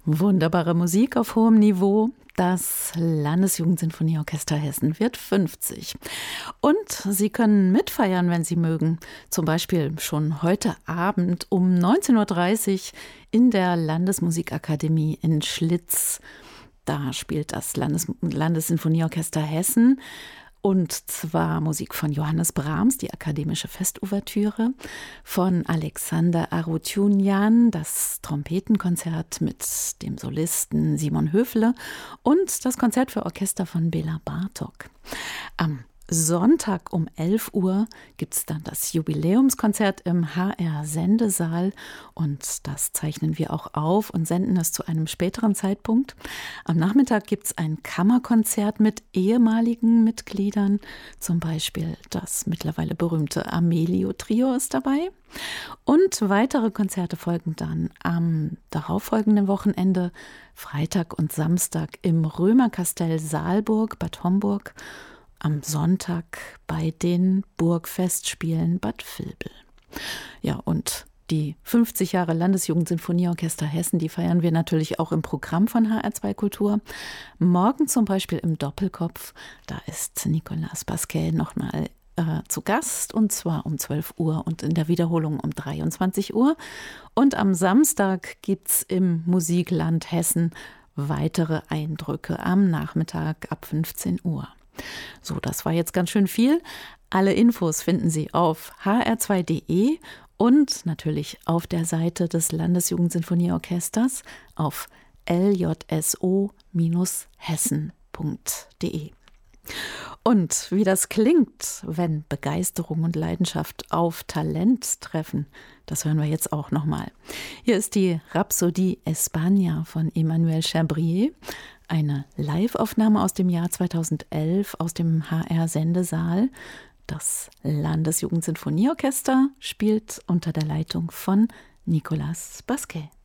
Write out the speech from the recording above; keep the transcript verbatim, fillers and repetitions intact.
Wunderbare Musik auf hohem Niveau. Das Landesjugendsinfonieorchester Hessen wird fünfzig. Und Sie können mitfeiern, wenn Sie mögen. Zum Beispiel schon heute Abend um neunzehn Uhr dreißig in der Landesmusikakademie in Schlitz. Da spielt das Landes- Landessinfonieorchester Hessen. Und zwar Musik von Johannes Brahms, die akademische Festouvertüre, von Alexander Arutyunjan, das Trompetenkonzert mit dem Solisten Simon Höfle und das Konzert für Orchester von Bela Bartok. Am Sonntag um elf Uhr gibt es dann das Jubiläumskonzert im H R-Sendesaal und das zeichnen wir auch auf und senden es zu einem späteren Zeitpunkt. Am Nachmittag gibt es ein Kammerkonzert mit ehemaligen Mitgliedern, zum Beispiel das mittlerweile berühmte Amelio-Trio ist dabei. Und weitere Konzerte folgen dann am darauffolgenden Wochenende, Freitag und Samstag im Römerkastell Saalburg, Bad Homburg, am Sonntag bei den Burgfestspielen Bad Vilbel. Ja, und die fünfzig Jahre Landesjugendsinfonieorchester Hessen, die feiern wir natürlich auch im Programm von H R zwei Kultur. Morgen zum Beispiel im Doppelkopf, da ist Nicolas Basquet nochmal äh, zu Gast, und zwar um zwölf Uhr und in der Wiederholung um dreiundzwanzig Uhr. Und am Samstag gibt es im Musikland Hessen weitere Eindrücke am Nachmittag ab fünfzehn Uhr. So, das war jetzt ganz schön viel. Alle Infos finden Sie auf h r zwei punkt d e und natürlich auf der Seite des Landesjugendsinfonieorchesters auf l j s o Bindestrich hessen punkt d e. Und wie das klingt, wenn Begeisterung und Leidenschaft auf Talent treffen, das hören wir jetzt auch nochmal. Hier ist die Rhapsodie España von Emmanuel Chabrier, eine Live-Aufnahme aus dem Jahr zweitausendelf aus dem H R-Sendesaal. Das Landesjugendsinfonieorchester spielt unter der Leitung von Nicolas Basquet.